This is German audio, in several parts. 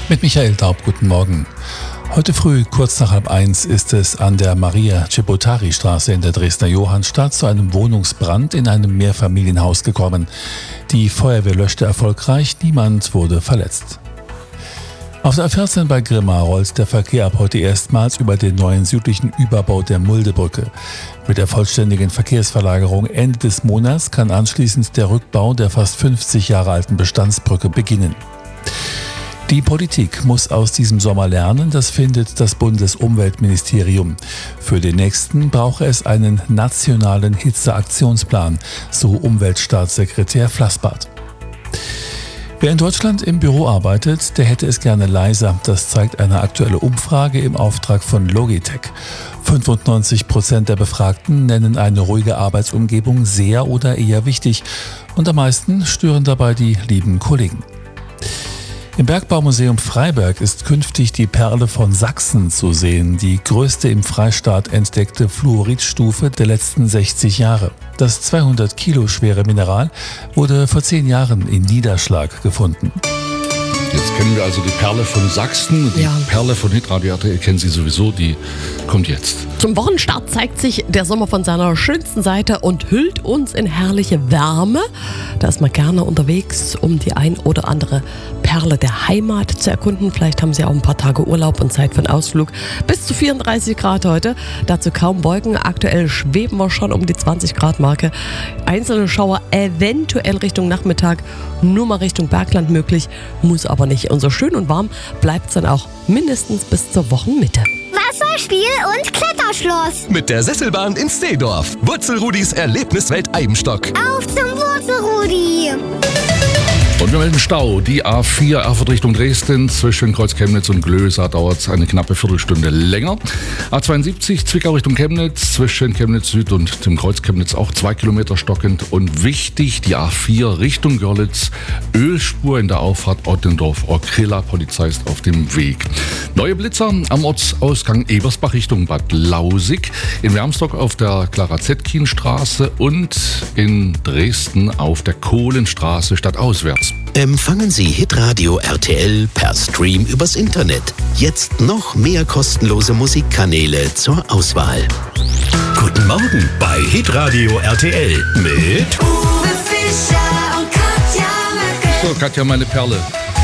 Mit Michael Daub, guten Morgen. Heute früh, kurz nach 12:30, ist es an der Maria-Cebotari-Straße in der Dresdner Johannstadt zu einem Wohnungsbrand in einem Mehrfamilienhaus gekommen. Die Feuerwehr löschte erfolgreich, niemand wurde verletzt. Auf der A14 bei Grimma rollt der Verkehr ab heute erstmals über den neuen südlichen Überbau der Muldebrücke. Mit der vollständigen Verkehrsverlagerung Ende des Monats kann anschließend der Rückbau der fast 50 Jahre alten Bestandsbrücke beginnen. Die Politik muss aus diesem Sommer lernen, das findet das Bundesumweltministerium. Für den nächsten brauche es einen nationalen Hitzeaktionsplan, so Umweltstaatssekretär Flassbart. Wer in Deutschland im Büro arbeitet, der hätte es gerne leiser. Das zeigt eine aktuelle Umfrage im Auftrag von Logitech. 95% der Befragten nennen eine ruhige Arbeitsumgebung sehr oder eher wichtig. Und am meisten stören dabei die lieben Kollegen. Im Bergbaumuseum Freiberg ist künftig die Perle von Sachsen zu sehen, die größte im Freistaat entdeckte Fluoridstufe der letzten 60 Jahre. Das 200 Kilo schwere Mineral wurde vor 10 Jahren in Niederschlag gefunden. Jetzt kennen wir also die Perle von Sachsen. Die Perle von Hitradio RTL kennen Sie sowieso, die kommt jetzt. Zum Wochenstart zeigt sich der Sommer von seiner schönsten Seite und hüllt uns in herrliche Wärme. Da ist man gerne unterwegs, um die ein oder andere Perle der Heimat zu erkunden. Vielleicht haben Sie auch ein paar Tage Urlaub und Zeit für einen Ausflug. Bis zu 34 Grad heute, dazu kaum Wolken. Aktuell schweben wir schon um die 20 Grad Marke. Einzelne Schauer eventuell Richtung Nachmittag, nur mal Richtung Bergland möglich, muss aber nicht. Und so schön und warm bleibt es dann auch mindestens bis zur Wochenmitte. Wasserspiel und Kletterschloss. Mit der Sesselbahn in Steedorf. Wurzelrudis Erlebniswelt Eibenstock. Auf zum Wurzelrudi. Und wir melden Stau. Die A4 Erfurt Richtung Dresden zwischen Kreuz Chemnitz und Glösa dauert es eine knappe Viertelstunde länger. A72 Zwickau Richtung Chemnitz zwischen Chemnitz Süd und dem Kreuz Chemnitz auch 2 Kilometer stockend. Und wichtig, die A4 Richtung Görlitz, Ölspur in der Auffahrt Ottendorf-Orkrilla, Polizei ist auf dem Weg. Neue Blitzer am Ortsausgang Ebersbach Richtung Bad Lausig, in Wermstock auf der Clara-Zetkin-Straße und in Dresden auf der Kohlenstraße stadtauswärts. Empfangen Sie Hitradio RTL per Stream übers Internet. Jetzt noch mehr kostenlose Musikkanäle zur Auswahl. Guten Morgen bei Hitradio RTL mit Uwe Fischer und Katja Möcke. So, Katja, meine Perle.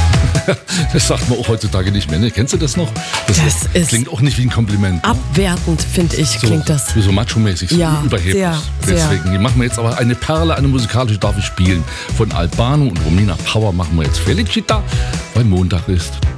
Das sagt man auch heutzutage nicht mehr, ne? Kennst du das noch? Das klingt auch nicht wie ein Kompliment. Abwertend, finde ich, so, klingt das. Wie so macho-mäßig, so überheblich. Sehr. Deswegen machen wir jetzt aber eine Perle, eine musikalische darf ich spielen. Von Albano und Romina Power machen wir jetzt Felicita, weil Montag ist.